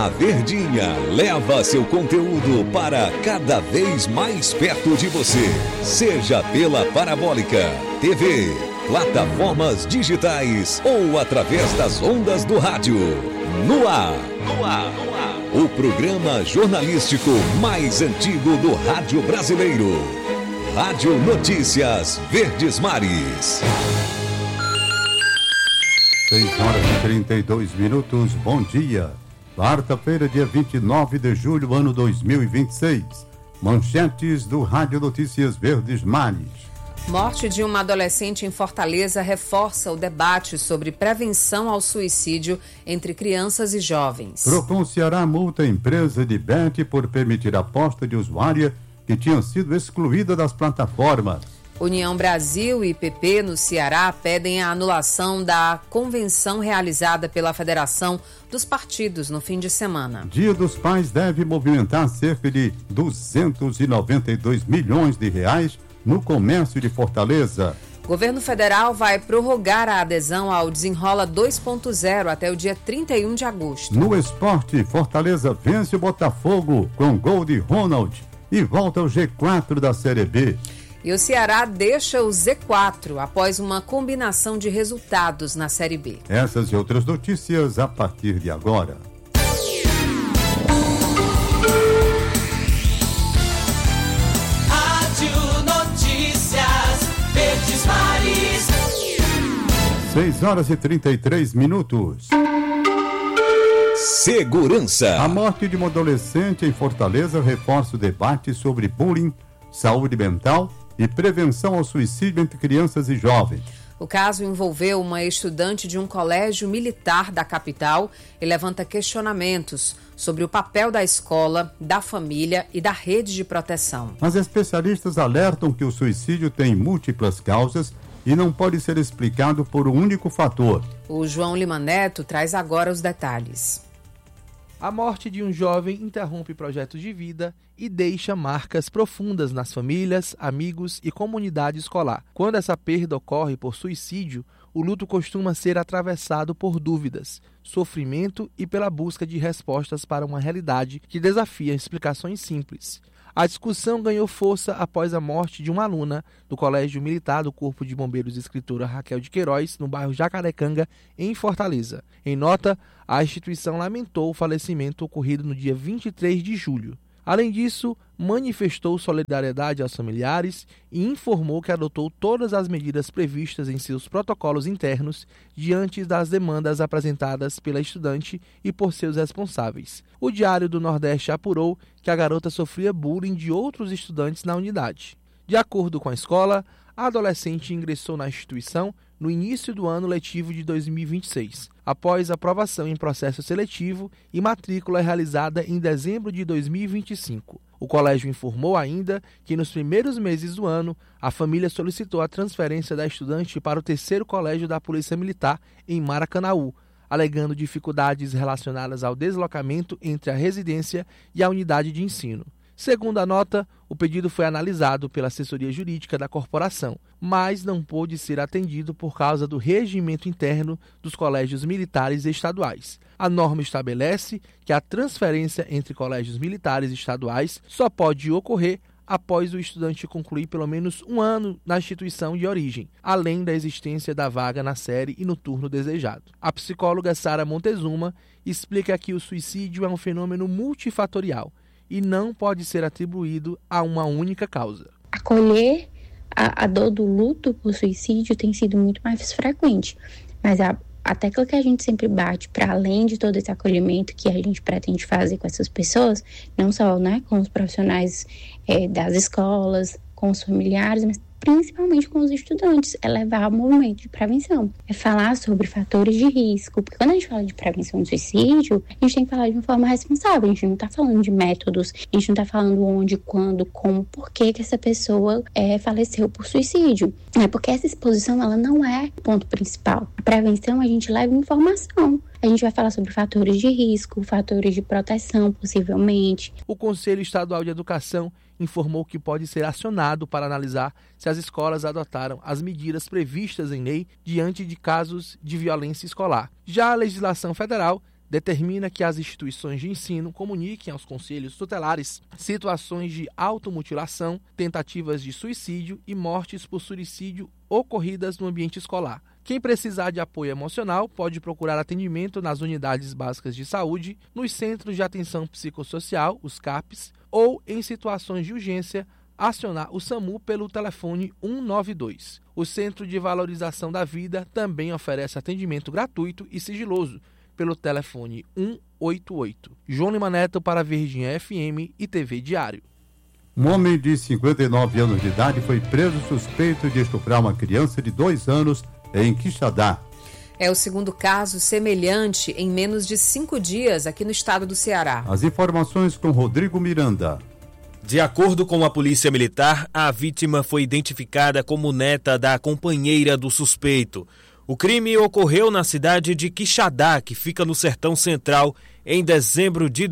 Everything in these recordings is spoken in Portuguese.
A Verdinha leva seu conteúdo para cada vez mais perto de você. Seja pela Parabólica, TV, plataformas digitais ou através das ondas do rádio. No ar. O programa jornalístico mais antigo do rádio brasileiro. Rádio Notícias Verdes Mares. 6h32. Bom dia. Quarta-feira, dia 29 de julho, ano 2026. Manchetes do Rádio Notícias Verdes Mares. Morte de uma adolescente em Fortaleza reforça o debate sobre prevenção ao suicídio entre crianças e jovens. Procon Ceará multa a empresa de bet por permitir aposta de usuária que tinha sido excluída das plataformas. União Brasil e PP no Ceará pedem a anulação da convenção realizada pela Federação dos Partidos no fim de semana. Dia dos Pais deve movimentar cerca de 292 milhões de reais no comércio de Fortaleza. Governo federal vai prorrogar a adesão ao Desenrola 2.0 até o dia 31 de agosto. No esporte, Fortaleza vence o Botafogo com gol de Ronald e volta ao G4 da Série B. E o Ceará deixa o Z4 após uma combinação de resultados na Série B. Essas e outras notícias a partir de agora. Rádio Notícias Verdes Mares. 6h33. Segurança. A morte de uma adolescente em Fortaleza reforça o debate sobre bullying, saúde mental e prevenção ao suicídio entre crianças e jovens. O caso envolveu uma estudante de um colégio militar da capital e levanta questionamentos sobre o papel da escola, da família e da rede de proteção. Mas especialistas alertam que o suicídio tem múltiplas causas e não pode ser explicado por um único fator. O João Lima Neto traz agora os detalhes. A morte de um jovem interrompe projetos de vida e deixa marcas profundas nas famílias, amigos e comunidade escolar. Quando essa perda ocorre por suicídio, o luto costuma ser atravessado por dúvidas, sofrimento e pela busca de respostas para uma realidade que desafia explicações simples. A discussão ganhou força após a morte de uma aluna do Colégio Militar do Corpo de Bombeiros escritora Raquel de Queiroz, no bairro Jacarecanga, em Fortaleza. Em nota, a instituição lamentou o falecimento ocorrido no dia 23 de julho. Além disso, manifestou solidariedade aos familiares e informou que adotou todas as medidas previstas em seus protocolos internos diante das demandas apresentadas pela estudante e por seus responsáveis. O Diário do Nordeste apurou que a garota sofria bullying de outros estudantes na unidade. De acordo com a escola, a adolescente ingressou na instituição no início do ano letivo de 2026, após aprovação em processo seletivo e matrícula realizada em dezembro de 2025. O colégio informou ainda que nos primeiros meses do ano, a família solicitou a transferência da estudante para o 3º Colégio da Polícia Militar, em Maracanaú, alegando dificuldades relacionadas ao deslocamento entre a residência e a unidade de ensino. Segundo a nota, o pedido foi analisado pela assessoria jurídica da corporação, mas não pôde ser atendido por causa do regimento interno dos colégios militares estaduais. A norma estabelece que a transferência entre colégios militares estaduais só pode ocorrer após o estudante concluir pelo menos um ano na instituição de origem, além da existência da vaga na série e no turno desejado. A psicóloga Sara Montezuma explica que o suicídio é um fenômeno multifatorial e não pode ser atribuído a uma única causa. Acolher a dor do luto por suicídio tem sido muito mais frequente, mas a tecla que a gente sempre bate, para além de todo esse acolhimento que a gente pretende fazer com essas pessoas, não só, com os profissionais das escolas, com os familiares, mas principalmente com os estudantes, é levar ao movimento de prevenção, é falar sobre fatores de risco, porque quando a gente fala de prevenção do suicídio, a gente tem que falar de uma forma responsável, a gente não está falando de métodos, a gente não está falando onde, quando, como, por que essa pessoa faleceu por suicídio, porque essa exposição, ela não é o ponto principal. A prevenção, a gente leva informação. A gente vai falar sobre fatores de risco, fatores de proteção, possivelmente. O Conselho Estadual de Educação informou que pode ser acionado para analisar se as escolas adotaram as medidas previstas em lei diante de casos de violência escolar. Já a legislação federal determina que as instituições de ensino comuniquem aos conselhos tutelares situações de automutilação, tentativas de suicídio e mortes por suicídio ocorridas no ambiente escolar. Quem precisar de apoio emocional pode procurar atendimento nas unidades básicas de saúde, nos centros de atenção psicossocial, os CAPs, ou em situações de urgência, acionar o SAMU pelo telefone 192. O Centro de Valorização da Vida também oferece atendimento gratuito e sigiloso pelo telefone 188. João Lima Neto para Verdinha FM e TV Diário. Um homem de 59 anos de idade foi preso suspeito de estuprar uma criança de 2 anos em Quixadá. É o segundo caso semelhante em menos de 5 dias aqui no estado do Ceará. As informações com Rodrigo Miranda. De acordo com a Polícia Militar, a vítima foi identificada como neta da companheira do suspeito. O crime ocorreu na cidade de Quixadá, que fica no Sertão Central, em dezembro de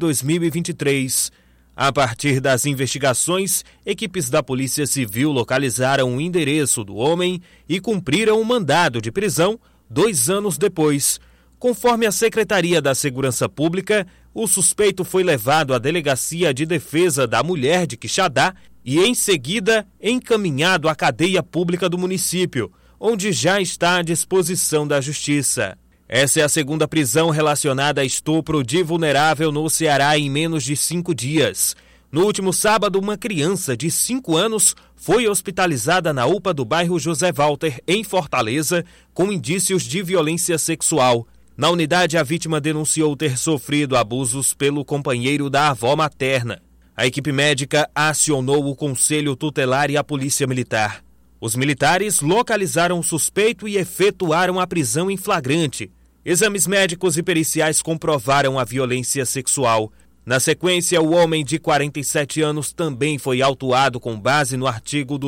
2023. A partir das investigações, equipes da Polícia Civil localizaram o endereço do homem e cumpriram o mandado de prisão 2 anos depois. Conforme a Secretaria da Segurança Pública, o suspeito foi levado à Delegacia de Defesa da Mulher de Quixadá e, em seguida, encaminhado à cadeia pública do município, onde já está à disposição da Justiça. Essa é a segunda prisão relacionada a estupro de vulnerável no Ceará em menos de 5 dias. No último sábado, uma criança de 5 anos foi hospitalizada na UPA do bairro José Walter, em Fortaleza, com indícios de violência sexual. Na unidade, a vítima denunciou ter sofrido abusos pelo companheiro da avó materna. A equipe médica acionou o Conselho Tutelar e a Polícia Militar. Os militares localizaram o suspeito e efetuaram a prisão em flagrante. Exames médicos e periciais comprovaram a violência sexual. Na sequência, o homem de 47 anos também foi autuado com base no artigo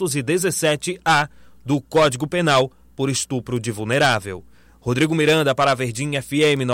217-A do Código Penal por estupro de vulnerável. Rodrigo Miranda para a Verdinha FM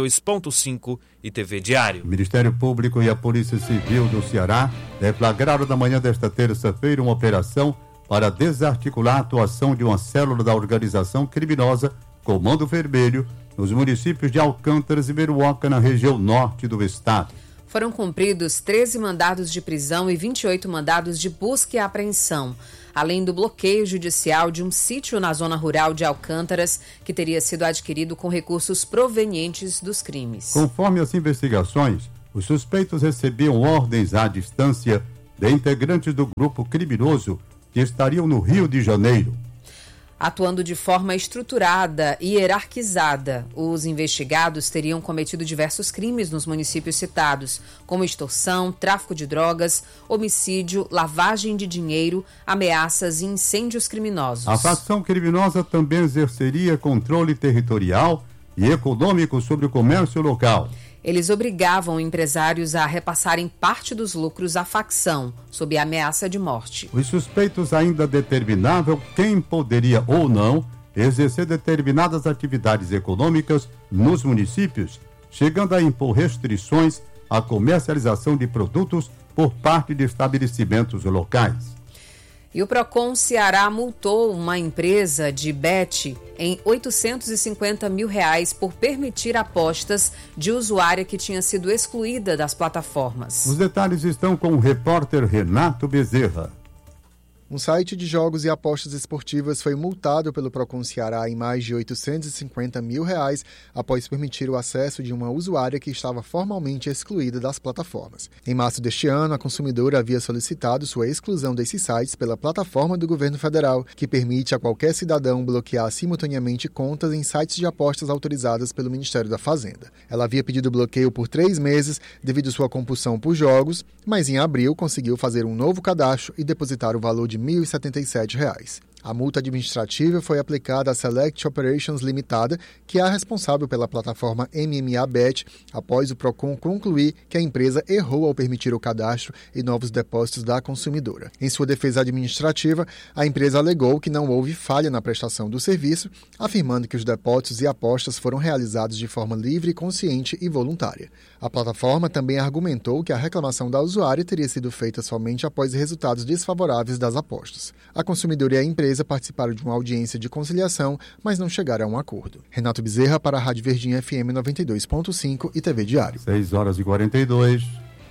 92.5 e TV Diário. O Ministério Público e a Polícia Civil do Ceará deflagraram na manhã desta terça-feira uma operação para desarticular a atuação de uma célula da organização criminosa Comando Vermelho nos municípios de Alcântaras e Beruoca, na região norte do estado. Foram cumpridos 13 mandados de prisão e 28 mandados de busca e apreensão, além do bloqueio judicial de um sítio na zona rural de Alcântaras, que teria sido adquirido com recursos provenientes dos crimes. Conforme as investigações, os suspeitos recebiam ordens à distância de integrantes do grupo criminoso que estariam no Rio de Janeiro. Atuando de forma estruturada e hierarquizada, os investigados teriam cometido diversos crimes nos municípios citados, como extorsão, tráfico de drogas, homicídio, lavagem de dinheiro, ameaças e incêndios criminosos. A facção criminosa também exerceria controle territorial e econômico sobre o comércio local. Eles obrigavam empresários a repassarem parte dos lucros à facção, sob ameaça de morte. Os suspeitos ainda determinavam quem poderia ou não exercer determinadas atividades econômicas nos municípios, chegando a impor restrições à comercialização de produtos por parte de estabelecimentos locais. E o Procon Ceará multou uma empresa de bet em R$850 mil por permitir apostas de usuária que tinha sido excluída das plataformas. Os detalhes estão com o repórter Renato Bezerra. Um site de jogos e apostas esportivas foi multado pelo Procon Ceará em mais de R$850 mil após permitir o acesso de uma usuária que estava formalmente excluída das plataformas. Em março deste ano, a consumidora havia solicitado sua exclusão desses sites pela plataforma do governo federal, que permite a qualquer cidadão bloquear simultaneamente contas em sites de apostas autorizadas pelo Ministério da Fazenda. Ela havia pedido bloqueio por 3 meses devido à sua compulsão por jogos, mas em abril conseguiu fazer um novo cadastro e depositar o valor de R$ 1.077. A multa administrativa foi aplicada à Select Operations Limitada, que é a responsável pela plataforma MMA Bet, após o Procon concluir que a empresa errou ao permitir o cadastro e novos depósitos da consumidora. Em sua defesa administrativa, a empresa alegou que não houve falha na prestação do serviço, afirmando que os depósitos e apostas foram realizados de forma livre, consciente e voluntária. A plataforma também argumentou que a reclamação da usuária teria sido feita somente após resultados desfavoráveis das apostas. A consumidora e a empresa Fortaleza participaram de uma audiência de conciliação, mas não chegaram a um acordo. Renato Bezerra para a Rádio Verdinha FM 92.5 e TV Diário. 6h42.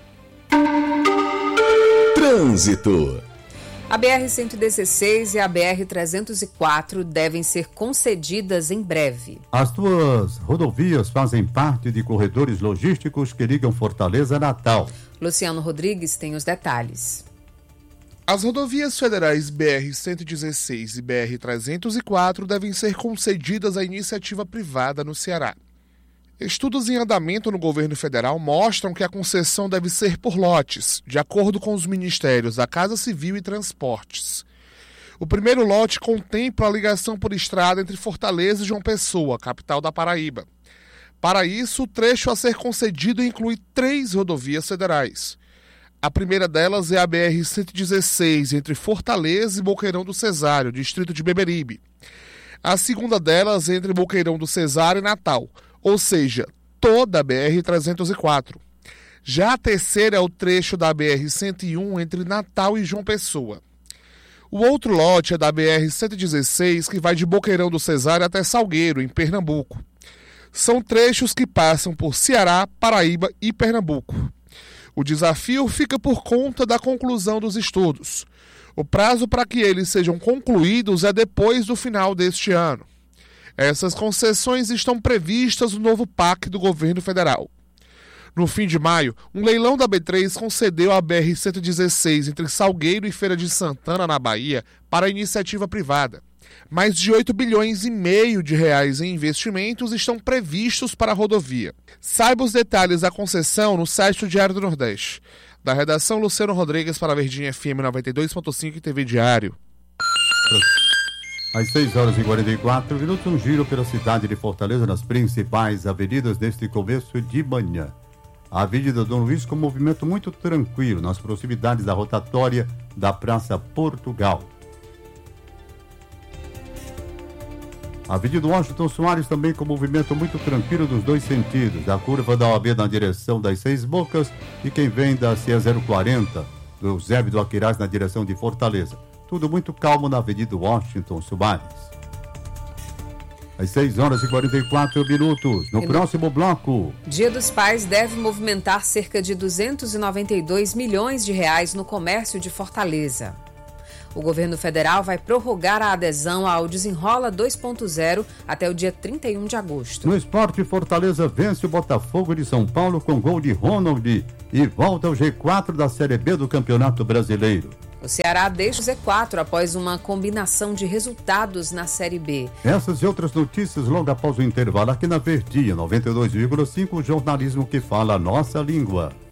Trânsito. A BR-116 e a BR-304 devem ser concedidas em breve. As duas rodovias fazem parte de corredores logísticos que ligam Fortaleza a Natal. Luciano Rodrigues tem os detalhes. As rodovias federais BR-116 e BR-304 devem ser concedidas à iniciativa privada no Ceará. Estudos em andamento no governo federal mostram que a concessão deve ser por lotes, de acordo com os ministérios da Casa Civil e Transportes. O primeiro lote contempla a ligação por estrada entre Fortaleza e João Pessoa, capital da Paraíba. Para isso, o trecho a ser concedido inclui 3 rodovias federais. A primeira delas é a BR-116, entre Fortaleza e Boqueirão do Cesário, distrito de Beberibe. A segunda delas é entre Boqueirão do Cesário e Natal, ou seja, toda a BR-304. Já a terceira é o trecho da BR-101 entre Natal e João Pessoa. O outro lote é da BR-116, que vai de Boqueirão do Cesário até Salgueiro, em Pernambuco. São trechos que passam por Ceará, Paraíba e Pernambuco. O desafio fica por conta da conclusão dos estudos. O prazo para que eles sejam concluídos é depois do final deste ano. Essas concessões estão previstas no novo PAC do governo federal. No fim de maio, um leilão da B3 concedeu a BR-116 entre Salgueiro e Feira de Santana, na Bahia, para a iniciativa privada. Mais de 8,5 bilhões de reais em investimentos estão previstos para a rodovia. Saiba os detalhes da concessão no site do Diário do Nordeste. Da redação, Luciano Rodrigues para a Verdinha FM 92.5 e TV Diário. Às 6h44, um giro pela cidade de Fortaleza nas principais avenidas neste começo de manhã. A Avenida Dom Luiz com movimento muito tranquilo nas proximidades da rotatória da Praça Portugal. A Avenida Washington Soares também com movimento muito tranquilo nos dois sentidos. Da curva da OAB na direção das Seis Bocas e quem vem da CE 040, do Eusébio do Aquiraz na direção de Fortaleza. Tudo muito calmo na Avenida Washington Soares. Às 6h44. No próximo bloco. Dia dos Pais deve movimentar cerca de 292 milhões de reais no comércio de Fortaleza. O governo federal vai prorrogar a adesão ao Desenrola 2.0 até o dia 31 de agosto. No esporte, Fortaleza vence o Botafogo de São Paulo com gol de Ronald e volta ao G4 da Série B do Campeonato Brasileiro. O Ceará deixa o Z4 após uma combinação de resultados na Série B. Essas e outras notícias logo após o intervalo aqui na Verdinha 92,5, o jornalismo que fala a nossa língua.